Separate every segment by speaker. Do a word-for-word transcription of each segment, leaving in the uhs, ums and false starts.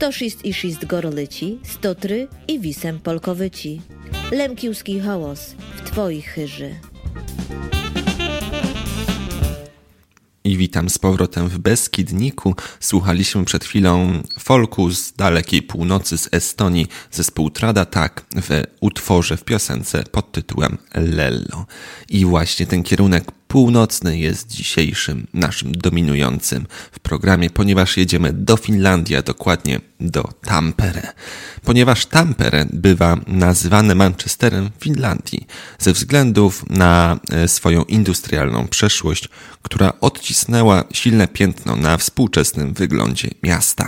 Speaker 1: sto sześć i sześć gorolyci, sto trzy i wisem polkowyci. Lemkiewski hałas w twoich chyży.
Speaker 2: I witam z powrotem w Beskidniku. Słuchaliśmy przed chwilą folku z dalekiej północy, z Estonii, zespół Tradatak w utworze, w piosence pod tytułem Lello. I właśnie ten kierunek północny jest dzisiejszym naszym dominującym w programie, ponieważ jedziemy do Finlandii, a dokładnie do Tampere. Ponieważ Tampere bywa nazywane Manchesterem Finlandii ze względów na swoją industrialną przeszłość, która odcisnęła silne piętno na współczesnym wyglądzie miasta.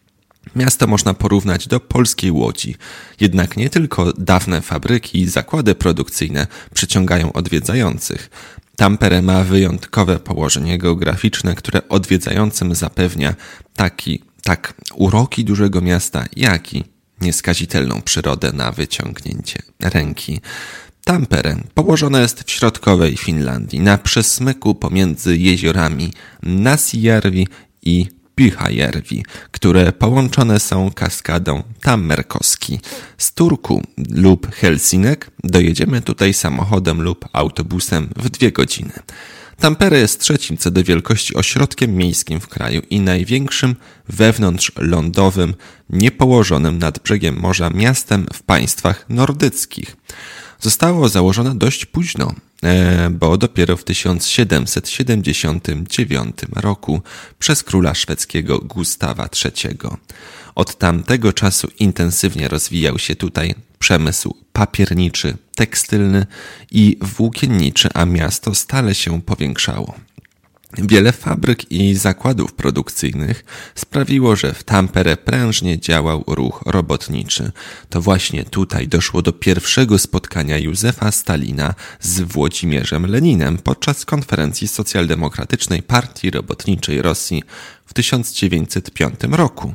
Speaker 2: Miasto można porównać do polskiej Łodzi, jednak nie tylko dawne fabryki i zakłady produkcyjne przyciągają odwiedzających. Tampere ma wyjątkowe położenie geograficzne, które odwiedzającym zapewnia taki, tak uroki dużego miasta, jak i nieskazitelną przyrodę na wyciągnięcie ręki. Tampere położone jest w środkowej Finlandii, na przesmyku pomiędzy jeziorami Näsijärvi i Pyhäjärvi, które połączone są kaskadą Tammerkoski. Z Turku lub Helsinek dojedziemy tutaj samochodem lub autobusem w dwie godziny. Tampere jest trzecim co do wielkości ośrodkiem miejskim w kraju i największym wewnątrzlądowym, niepołożonym nad brzegiem morza miastem w państwach nordyckich. Zostało założone dość późno, bo dopiero w tysiąc siedemset siedemdziesiątym dziewiątym roku przez króla szwedzkiego Gustawa trzeciego. Od tamtego czasu intensywnie rozwijał się tutaj przemysł papierniczy, tekstylny i włókienniczy, a miasto stale się powiększało. Wiele fabryk i zakładów produkcyjnych sprawiło, że w Tampere prężnie działał ruch robotniczy. To właśnie tutaj doszło do pierwszego spotkania Józefa Stalina z Włodzimierzem Leninem podczas konferencji Socjaldemokratycznej Partii Robotniczej Rosji w tysiąc dziewięćset piątym roku.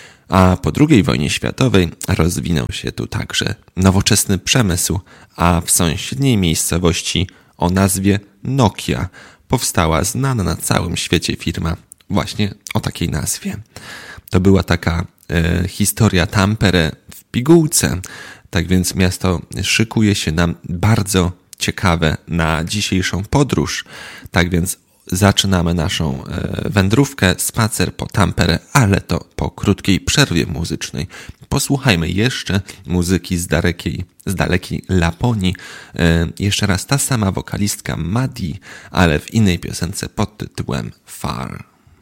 Speaker 2: A po drugiej wojnie światowej rozwinął się tu także nowoczesny przemysł, a w sąsiedniej miejscowości o nazwie Nokia powstała znana na całym świecie firma właśnie o takiej nazwie. To była taka e, historia Tampere w pigułce. Tak więc miasto szykuje się nam bardzo ciekawe na dzisiejszą podróż. Tak więc zaczynamy naszą e, wędrówkę, spacer po Tampere, ale to po krótkiej przerwie muzycznej. Posłuchajmy jeszcze muzyki z dalekiej, z dalekiej Laponii. E, jeszcze raz ta sama wokalistka Madi, ale w innej piosence pod tytułem Far.